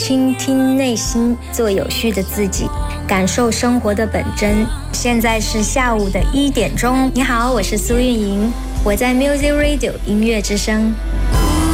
倾听内心，做有序的自己，感受生活的本真。现在是下午的1点钟。你好，我是苏运莹，我在 Music Radio 音乐之声。